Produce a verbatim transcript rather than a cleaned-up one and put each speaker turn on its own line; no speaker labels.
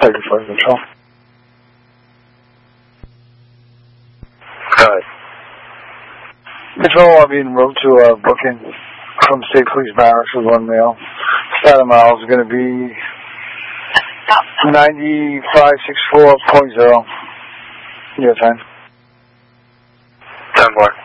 Ready for control.
Go ahead.
Control, I'll be en route to uh, booking from State Police Barracks with one male. Status miles are going to be ninety-five sixty-four point zero. Your time.
ten four.